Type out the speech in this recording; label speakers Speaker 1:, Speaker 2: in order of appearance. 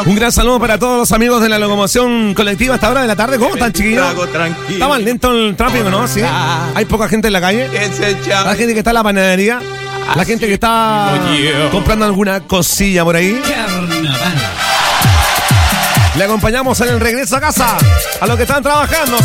Speaker 1: Un gran saludo para todos los amigos de la locomoción colectiva a esta hora de la tarde. ¿Cómo están, chiquillos? Está más lento el tráfico, ¿no? Sí. Hay poca gente en la calle. La gente que está en la panadería. La gente que está comprando alguna cosilla por ahí. Le acompañamos en el regreso a casa a los que están trabajando.